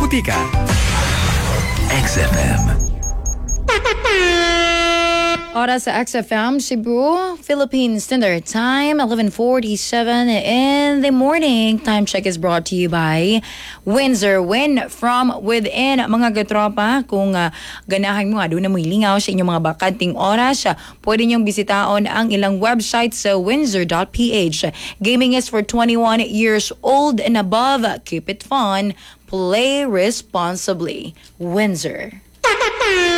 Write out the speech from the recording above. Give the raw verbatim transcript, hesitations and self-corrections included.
Butika. X F M. Oras sa X F M Cebu, Philippine Standard Time, eleven forty-seven in the morning. Time check is brought to you by Windsor. Win from within. Mga gatropa, kung uh, ganahan mo, doon na mo ilingaw sa inyong mga bakanting oras, uh, pwede niyong bisitaon ang ilang website sa windsor dot p h. Gaming is for twenty-one years old and above. Keep it fun. Play responsibly. Windsor.